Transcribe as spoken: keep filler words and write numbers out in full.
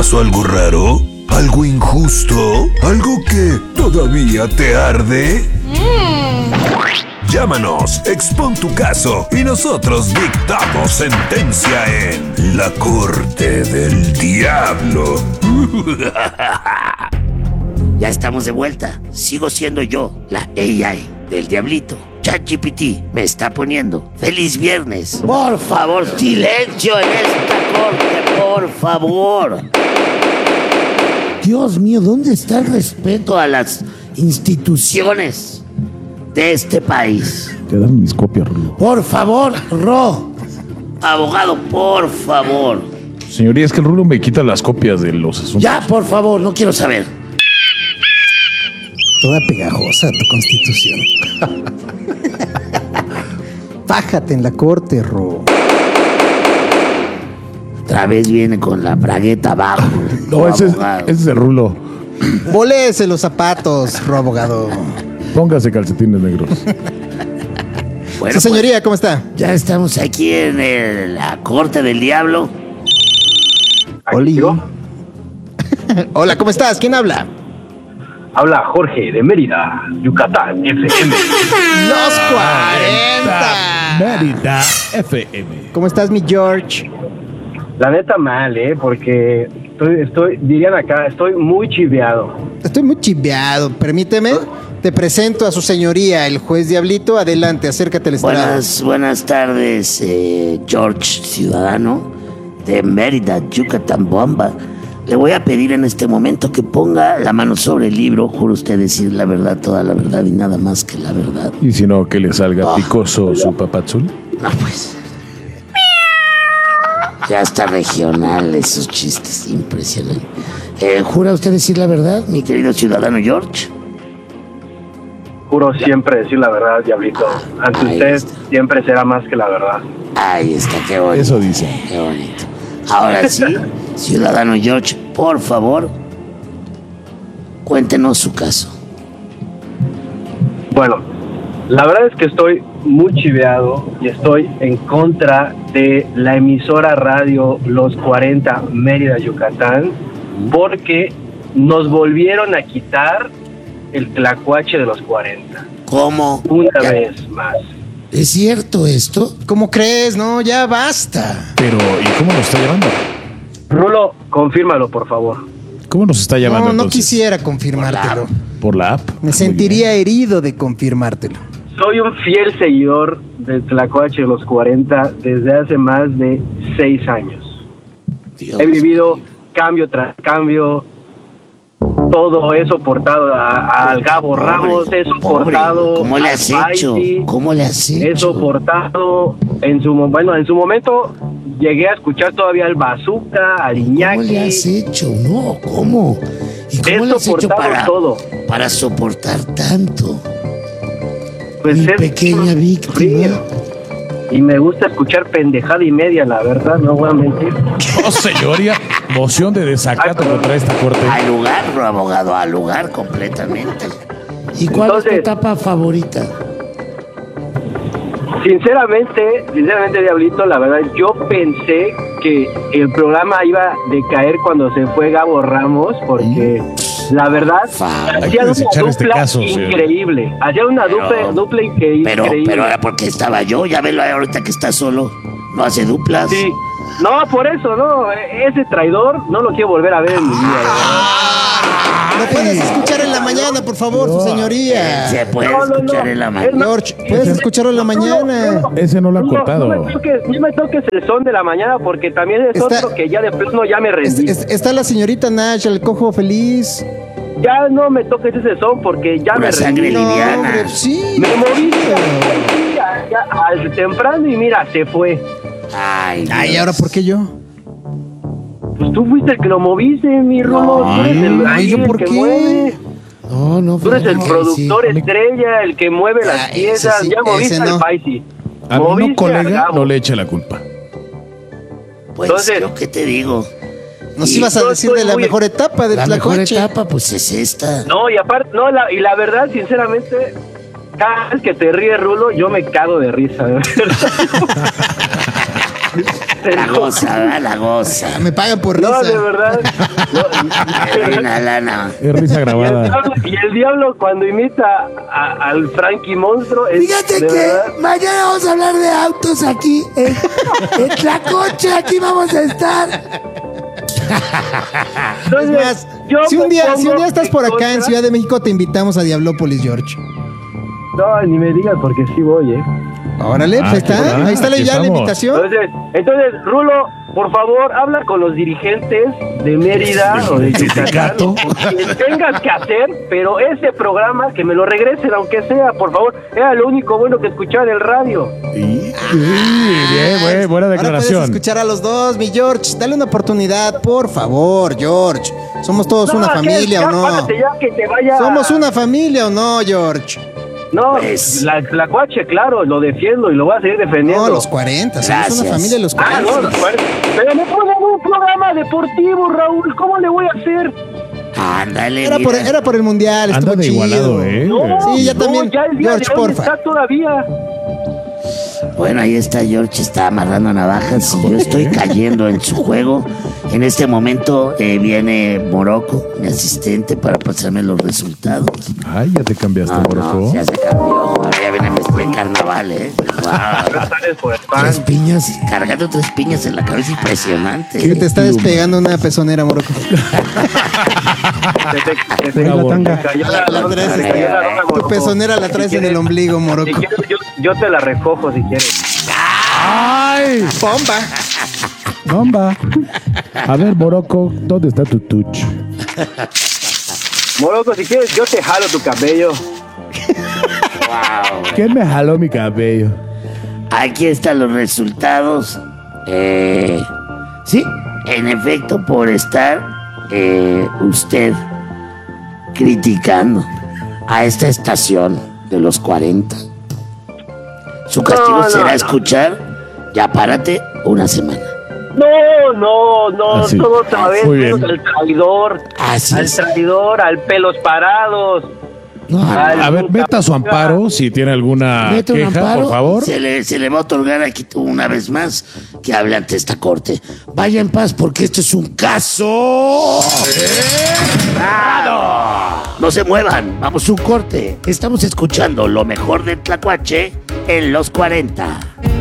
pasó algo raro? ¿Algo injusto? ¿Algo que todavía te arde? Mm. Llámanos, expon tu caso y nosotros dictamos sentencia en la Corte del Diablo. Ya estamos de vuelta. Sigo siendo yo, la A I del Diablito. ChatGPT me está poniendo feliz viernes. Por favor, silencio en esta corte, por favor. Dios mío, ¿dónde está el respeto a las instituciones de este país? Te dan mis copias, Rulo. Por favor, Ro. Abogado, por favor. Señoría, es que el Rulo me quita las copias de los asuntos. Ya, por favor, no quiero saber. Toda pegajosa tu constitución. Bájate en la corte, Ro. Otra vez viene con la bragueta abajo. No, ese es, ese es el Rulo. Volese los zapatos, Ro, abogado. Póngase calcetines negros. Bueno, sí, señoría, pues, ¿cómo está? Ya estamos aquí en el, la Corte del Diablo. Hola. Hola, ¿cómo estás? ¿Quién habla? Habla Jorge de Mérida, Yucatán, F M. Los cuarenta. Mérida, F M. ¿Cómo estás, mi George? La neta mal, ¿eh? Porque estoy, estoy, dirían acá, estoy muy chiveado. Estoy muy chiveado, permíteme. Te presento a su señoría, el juez Diablito. Adelante, acércate al estrado. Buenas, buenas tardes, eh, George Ciudadano de Mérida, Yucatán, Bomba. Le voy a pedir en este momento que ponga la mano sobre el libro. Juro usted decir la verdad, toda la verdad y nada más que la verdad. ¿Y si no, que le salga oh. picoso su papazul? No, pues. Ya está regional esos chistes, impresionante. Eh, ¿Jura usted decir la verdad, mi querido ciudadano George? Juro siempre decir la verdad, Diablito. Ante Ahí usted está. Siempre será más que la verdad. Ahí está, qué bonito. Eso dice. Qué bonito. Ahora sí, ciudadano George, por favor, cuéntenos su caso. Bueno, la verdad es que estoy muy chiveado y estoy en contra de la emisora radio Los cuarenta Mérida, Yucatán, porque nos volvieron a quitar el tlacuache de los cuarenta. ¿Cómo? Una ya. vez más. ¿Es cierto esto? ¿Cómo crees? No, ya basta. Pero, ¿y cómo nos está llamando? Rulo, confírmalo, por favor. ¿Cómo nos está llamando? No, no entonces? quisiera confirmártelo. ¿Por la app? Me sentiría herido de confirmártelo. Soy un fiel seguidor del Tlacuache de los cuarenta desde hace más de seis años. Dios. He vivido cambio tras cambio. Todo he soportado al Gabo pobre, Ramos, he soportado. ¿Cómo le has hecho? Paisi, ¿Cómo le has hecho? He soportado en su bueno, en su momento llegué a escuchar todavía al Bazooka, al Iñaki. ¿Cómo le has hecho? No, ¿cómo? ¿Y cómo he le has hecho para, todo. para soportar tanto? Pues Mi pequeña víctima. Frío. Y me gusta escuchar pendejada y media, la verdad, no voy a mentir. No, señoría, moción de desacato contra esta corte. Al lugar, abogado, al lugar completamente. ¿Y cuál Entonces, es tu etapa favorita? Sinceramente, sinceramente, Diablito, la verdad, yo pensé que el programa iba a decaer cuando se fue Gabo Ramos, porque ¿Mm? la verdad, hacía una dupla este caso, increíble. Sí. Hacía una pero, dupla, dupla increíble. Pero, pero era porque estaba yo, ya velo ahorita que está solo, no hace duplas. Sí. No, por eso, no, ese traidor no lo quiero volver a ver en mi vida. ¿Lo puedes escuchar en la mañana, por favor, no. su señoría? Se puede no, no, escuchar no. en la mañana. George, puedes ese, escucharlo en la mañana. No, no, ese no lo ha cortado. No, no, me toques, no me toques el son de la mañana porque también es está, otro que ya de plano ya me rendí. Es, es, está la señorita Nash, el cojo feliz. Ya no me toques ese son porque ya Una me sangre rendí. liviana. No, hombre, sí. Me moví ya, ya, al temprano y mira, se fue. Ay, Ay, ¿ahora por qué yo? Pues tú fuiste el que lo moviste, mi Romo. No, tú eres el, ay, ¿yo por que qué? mueve. No, no. Tú eres el productor sí. estrella, el que mueve las ah, piezas. Sí, ya moviste no. al Paisi. A mí no, colega, no le eche la culpa. Pues, Entonces, ¿yo qué te digo? Nos ibas a decir de la muy... mejor etapa del La Tlacuache. mejor etapa, pues es esta. No, y aparte, no, la, y la verdad, sinceramente, cada vez que te ríes, Rulo, yo me cago de risa. La goza, ¿verdad? La goza. Me pagan por risa. No, de verdad. No, Qué buena lana. Es risa y, el grabada. diablo, y el diablo cuando imita a- al Frankie Monstruo es Fíjate de que verdad. mañana vamos a hablar de autos aquí. En, en Tlacoche, aquí vamos a estar. Entonces, Es más, yo si un me día, pongo si un día estás por acá en contra- Ciudad de México, te invitamos a Diablópolis, George. No, ni me digas porque sí voy, ¿eh? Órale, pues Ah, ahí está. qué Ahí está la- aquí ya la estamos. invitación. Entonces, entonces, Rulo, por favor, habla con los dirigentes de Mérida o de Yucatán. sindicato. Que tengas que hacer, pero ese programa que me lo regresen, aunque sea, por favor. Era lo único bueno que escuchaba en el radio. Sí, bien, güey, buena Ahora puedes declaración. escuchar a los dos, mi George. Dale una oportunidad, por favor, George. ¿Somos todos una ¿qué? familia Ya, o no? pásate ya que te vaya. ¿Somos una familia o no, George? No, Pues- la, la cuache, claro, lo defiendo y lo voy a seguir defendiendo. No, los cuarenta. Somos Gracias. una familia de los Ah, cuarenta. no, los cuarenta. Pero me ponen un programa deportivo, Raúl. ¿Cómo le voy a hacer? Ándale, Era por, mira. era por el mundial, Anda estuvo de chido. igualado, ¿eh? No, Sí, ya no, también. ya el día George, de hoy porfa. está todavía. Bueno, ahí está George, está amarrando navajas y yo estoy cayendo en su juego. En este momento eh, viene Morocco, mi asistente, para pasarme los resultados. Ay, ya te cambiaste, No, Morocco. no, ya se cambió. Ahora ya viene el carnaval, ¿eh? Wow. Sales por el pan. Tres piñas, cargando tres piñas en la cabeza, impresionante. Que te está despegando una pezonera, Morocco. Se te- se te- Una se te tanga. cayó la- La se te traes- cayó la ropa, Tu Morocco. pezonera la traes Si en el quieres- ombligo, Si Morocco. quieres, yo, yo te la recojo si quieres. ¡Ay! ¡Bomba! ¡Bomba! A ver, Morocco, ¿dónde está tu touch? Morocco, si quieres, yo te jalo tu cabello. Wow. ¿Quién me jaló mi cabello? Aquí están los resultados. Eh, sí, en efecto, por estar eh, usted criticando a esta estación de los cuarenta, su castigo No, no, será no. escuchar Ya párate una semana. No, no, no, Así. todo otra vez, Muy bien. menos al traidor, Así al es. traidor, al pelos parados. No, Al A ver, nunca meta su nunca. amparo si tiene alguna mete un queja, amparo, por favor. Se le, se le va a otorgar aquí una vez más que hable ante esta corte. Vaya en paz porque esto es un caso. ¡Cerrado! No se muevan, vamos a un corte. Estamos escuchando lo mejor del Tlacuache en los cuarenta.